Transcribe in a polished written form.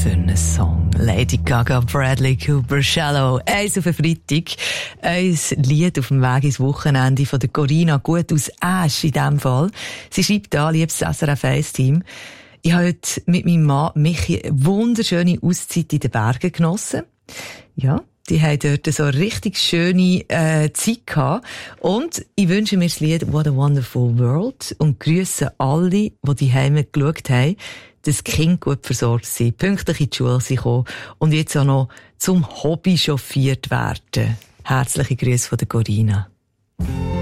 für einen Song? Lady Gaga, Bradley Cooper, Shallow. Eins auf den Freitag. Ein Lied auf dem Weg ins Wochenende von der Corinna, gut aus Asch in diesem Fall. Sie schreibt da, liebes SRF 1-Team, ich habe heute mit meinem Mann Michi eine wunderschöne Auszeit in den Bergen genossen. Ja, die haben dort so eine richtig schöne Zeit gehabt. Und ich wünsche mir das Lied What a Wonderful World und grüße alle, die daheim geschaut haben, dass die Kinder gut versorgt sind, pünktlich in die Schule sind gekommen und jetzt auch noch zum Hobby chauffiert werden. Herzliche Grüße von der Corinna.